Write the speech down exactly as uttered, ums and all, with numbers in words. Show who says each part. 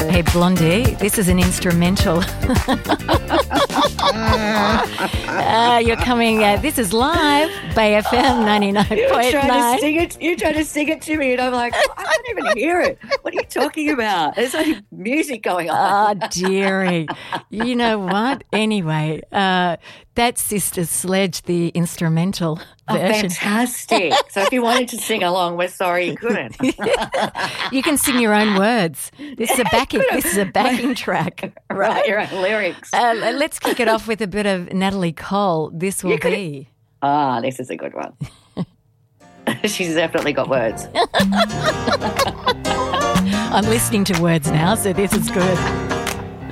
Speaker 1: Hey, Blondie, this is an instrumental. uh, you're coming, uh, this is live, Bay F M ninety-nine point nine.
Speaker 2: You're trying to sing it, you're trying to sing it to me and I'm like, I can't even hear it. What are you talking about? There's only music going on.
Speaker 1: Oh, dearie. You know what? Anyway, uh, that's Sister Sledge, the instrumental
Speaker 2: Oh,
Speaker 1: version.
Speaker 2: fantastic. So if you wanted to sing along, we're sorry you couldn't.
Speaker 1: You can sing your own words. This is a backing, this is a backing track.
Speaker 2: Write your own lyrics.
Speaker 1: Uh, let's kick it off with a bit of Natalie Cole. This will be.
Speaker 2: Ah, this is a good one. She's definitely got words.
Speaker 1: I'm listening to words now, so this is good.